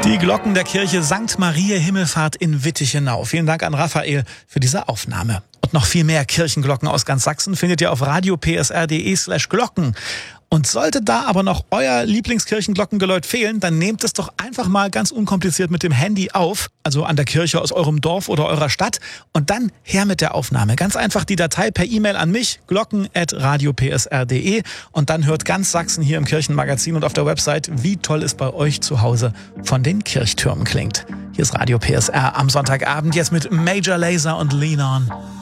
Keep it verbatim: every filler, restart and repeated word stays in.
Die Glocken der Kirche Sankt Mariä Himmelfahrt in Wittichenau. Vielen Dank an Raphael für diese Aufnahme. Und noch viel mehr Kirchenglocken aus ganz Sachsen findet ihr auf radiopsr.de slash Glocken. Und sollte da aber noch euer Lieblingskirchenglockengeläut fehlen, dann nehmt es doch einfach mal ganz unkompliziert mit dem Handy auf, also an der Kirche aus eurem Dorf oder eurer Stadt, und dann her mit der Aufnahme. Ganz einfach die Datei per E-Mail an mich, glocken at radiopsr.de, und dann hört ganz Sachsen hier im Kirchenmagazin und auf der Website, wie toll es bei euch zu Hause von den Kirchtürmen klingt. Hier ist Radio P S R am Sonntagabend, jetzt mit Major Lazer und Lean On.